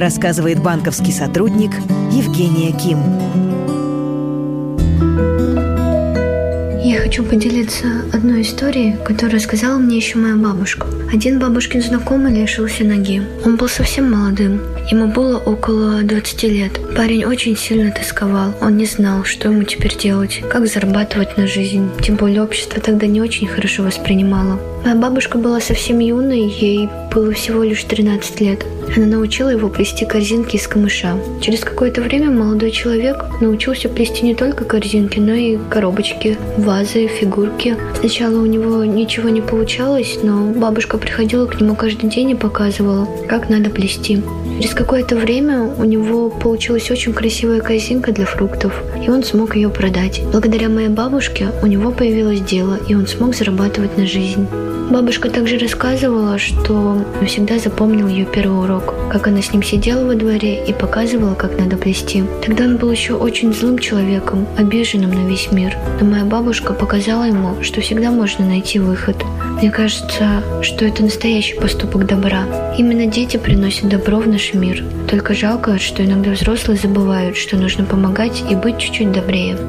рассказывает банковский сотрудник Евгения Ким. Я хочу поделиться одной историей, которую рассказала мне еще моя бабушка. Один бабушкин знакомый лишился ноги. Он был совсем молодым. Ему было около 20 лет. Парень очень сильно тосковал. Он не знал, что ему теперь делать, как зарабатывать на жизнь. Тем более общество тогда не очень хорошо воспринимало. Моя бабушка была совсем юной, ей было всего лишь 13 лет. Она научила его плести корзинки из камыша. Через какое-то время молодой человек научился плести не только корзинки, но и коробочки, вазы, фигурки. Сначала у него ничего не получалось, но бабушка приходила к нему каждый день и показывала, как надо плести. Через какое-то время у него получилась очень красивая корзинка для фруктов, и он смог ее продать. Благодаря моей бабушке у него появилось дело, и он смог зарабатывать на жизнь. Бабушка также рассказывала, что всегда запомнил ее первый урок, как она с ним сидела во дворе и показывала, как надо плести. Тогда он был еще очень злым человеком, обиженным на весь мир. Но моя бабушка показала ему, что всегда можно найти выход. Мне кажется, что это настоящий поступок добра. Именно дети приносят добро в наш мир. Только жалко, что иногда взрослые забывают, что нужно помогать и быть чуть-чуть добрее.